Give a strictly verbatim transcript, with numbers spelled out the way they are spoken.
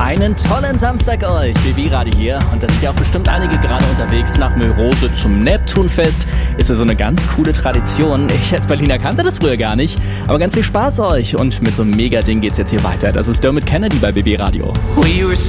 Einen tollen Samstag euch, B B-Radio hier. Und da sind ja auch bestimmt einige gerade unterwegs nach Mörose zum Neptunfest. Ist ja so eine ganz coole Tradition. Ich als Berliner kannte das früher gar nicht. Aber ganz viel Spaß euch. Und mit so einem Mega-Ding geht's jetzt hier weiter. Das ist Dermot Kennedy bei B B-Radio. We were